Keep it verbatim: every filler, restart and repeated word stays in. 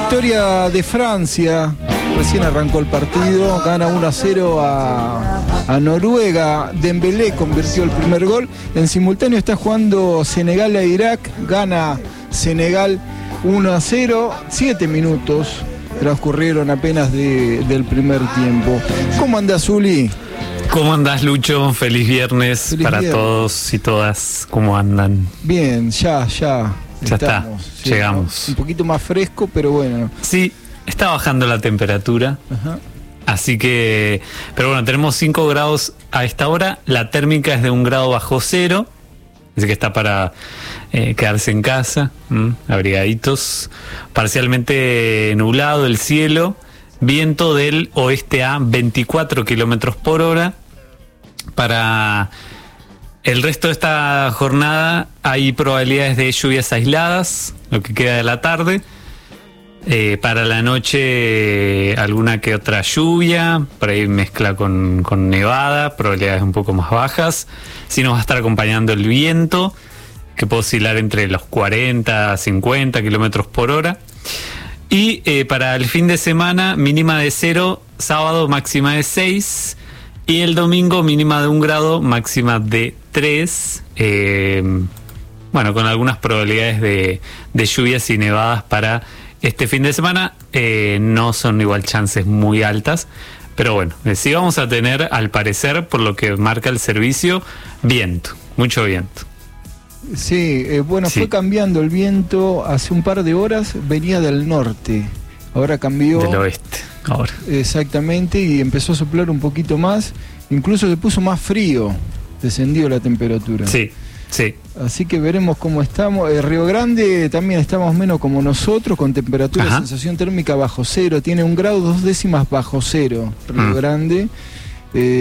Victoria de Francia, recién arrancó el partido, gana uno a cero a, a Noruega. Dembélé convirtió el primer gol. En simultáneo está jugando Senegal a Irak, gana Senegal uno a cero, siete minutos transcurrieron apenas de, del primer tiempo. ¿Cómo anda, Zuli? ¿Cómo andás, Lucho? Feliz viernes Feliz para viernes. todos y todas. ¿Cómo andan? Bien, ya, ya. Ya estamos, está, ¿sí? Llegamos. Un poquito más fresco, pero bueno. Sí, está bajando la temperatura. Ajá. Así que, pero bueno, tenemos cinco grados a esta hora. La térmica es de un grado bajo cero. Así que está para eh, quedarse en casa, ¿m? abrigaditos. Parcialmente nublado el cielo. Viento del oeste a veinticuatro kilómetros por hora. Para el resto de esta jornada hay probabilidades de lluvias aisladas, lo que queda de la tarde. Eh, para la noche alguna que otra lluvia, por ahí mezcla con, con nevada, probabilidades un poco más bajas. Sí nos va a estar acompañando el viento, que puede oscilar entre los cuarenta a cincuenta kilómetros por hora. Y eh, para el fin de semana, mínima de cero, sábado máxima de seis, y el domingo mínima de un grado, máxima de tres. Eh, bueno, con algunas probabilidades de, de lluvias y nevadas para este fin de semana. Eh, no son igual chances muy altas, pero bueno, eh, sí vamos a tener, al parecer, por lo que marca el servicio, viento, mucho viento. Sí, eh, bueno, sí. Fue cambiando el viento. Hace un par de horas venía del norte, ahora cambió del oeste, ahora. Exactamente, y empezó a soplar un poquito más, incluso se puso más frío, descendió la temperatura. Sí, sí. Así que veremos cómo estamos. Eh, Río Grande también está más o menos como nosotros, con temperatura, Ajá. sensación térmica bajo cero, tiene un grado dos décimas bajo cero, Río mm. Grande. Eh,